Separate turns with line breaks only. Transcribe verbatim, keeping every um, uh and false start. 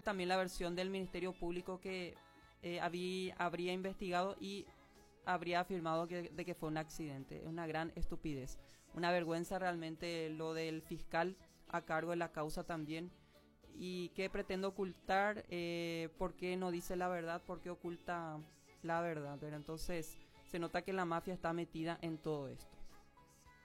interesante también la versión del Ministerio Público que eh, habí, habría investigado y habría afirmado que, de que fue un accidente. Es una gran estupidez, una vergüenza realmente lo del fiscal a cargo de la causa también. Y que pretende ocultar, eh, por qué no dice la verdad, por qué oculta la verdad, ¿verdad? Entonces se nota que la mafia está metida en todo esto.